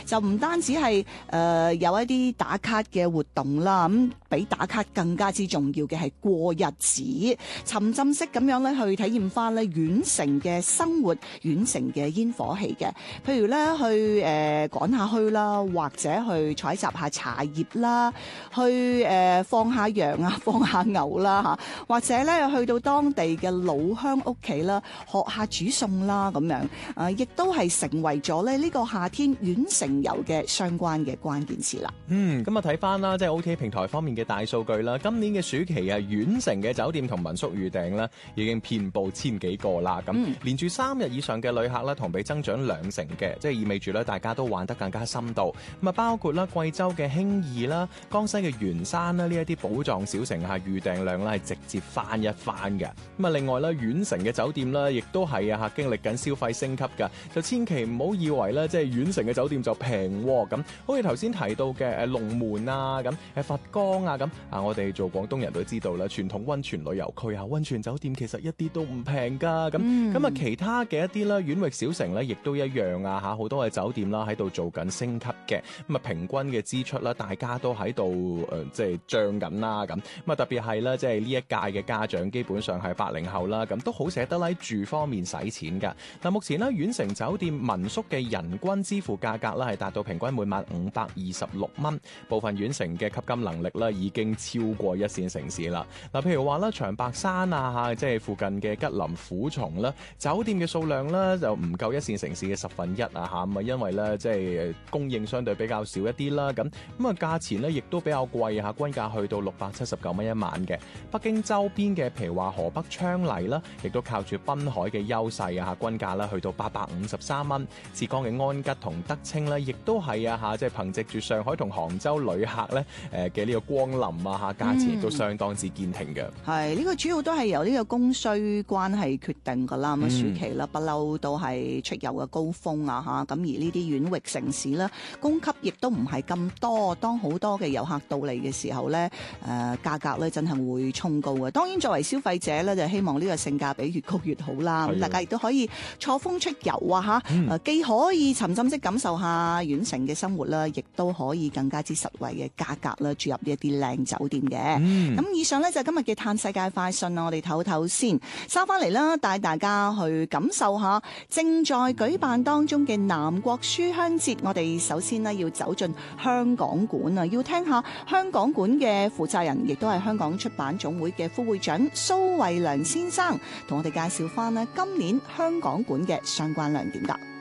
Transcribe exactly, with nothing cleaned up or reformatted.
就唔單止係誒、呃、有一啲打卡嘅活動啦，咁比打卡更加之重要嘅係過日子，沉浸式咁樣咧去體驗翻咧縣城嘅生活、縣城嘅煙火氣嘅。譬如咧去誒趕下墟啦，或者去採集下茶葉啦，去誒、呃、放下羊啊、放下牛啦嚇，或者咧去到當地嘅老鄉屋企啦，學下煮餸啦咁樣，啊，亦都係成為咗咧呢個夏天縣城遊嘅相關嘅關鍵詞啦。 嗯，咁啊睇翻啦，即係 O T A 平台方面嘅大數據啦，今年嘅暑期啊，縣城嘅酒店同民宿預訂啦，已經遍佈千幾個啦。咁、嗯、連住三日以上嘅旅客咧，同比增長兩成嘅，即係意味住咧大家都玩得更加深度。咁啊，包括啦貴州嘅興義啦、江西嘅元山啦，呢一啲寶藏小城下預訂量咧係直接翻一番嘅。咁啊，另外咧縣城嘅酒店咧，亦都係啊嚇經歷緊消費升級㗎，就千祈唔好以為咧即係縣城嘅酒店就平喎。咁好似頭先提到嘅誒龍門啊，咁誒佛岡啊，咁啊我哋做廣東人都知道啦，傳統溫泉旅遊區啊，溫泉酒店其實一啲都唔平㗎。咁咁啊，其他嘅一啲啦縣域小城咧，亦都一樣啊嚇，好多嘅酒店啦喺度做緊升級嘅。咁啊，平均嘅支出啦，大家都喺度誒即係漲緊啦。咁咁啊，特別係啦，即係呢一屆嘅家長基本上係八零後啦，咁都好捨得喺住方面使錢㗎。嗱，目前咧縣城酒店民宿嘅人均支付價格咧係達到平均每晚五百二十六蚊，部分縣城嘅吸金能力咧已經超過一線城市啦。嗱，譬如話咧長白山啊，即係附近嘅吉林虎松啦，酒店嘅數量咧就唔夠一線城市嘅十分一啊嚇，咁啊因為咧即係供應相對比較少一啲啦，咁咁啊價錢咧亦都比較貴嚇，均價去到六百七十九蚊一晚嘅。北京周邊嘅譬如話河北昌黎啦，亦都靠住濱海嘅優勢啊嚇，均價咧去到八百五十三蚊。浙江嘅安吉同德清咧，亦都係啊嚇，即係憑藉住上海同杭州旅客咧誒嘅呢個光臨啊嚇，價錢亦都相當之堅挺嘅。係、 嗯、呢、呢個主要都係由呢個供需關係決定㗎啦。咁、嗯、暑期啦，不嬲都係出遊嘅高峰啊嚇。咁而呢啲縣域城市咧，供給亦都唔係咁多。當好多嘅遊客到嚟嘅時候咧，誒、呃、價格咧真係會衝高嘅。當然作為消費者咧，就希望呢個性價比越高越好啦。咁大家亦都可以坐風出遊啊嚇、嗯，既可以沉浸式感受下縣城嘅生活啦，亦都可以更加之實惠嘅價格啦，住入呢一啲靚酒店嘅。咁、嗯、以上咧就係今日嘅嘆世界快訊啦，我哋唞唞先，收翻嚟啦，帶大家去感受下正在舉辦當中嘅南國書香節。我哋首先呢要走進香港館啊，要聽下香港館嘅負責人，亦都係香港出版總會嘅副會長蘇慧良先生，同我哋介紹翻呢今年香港館嘅相關亮點㗎。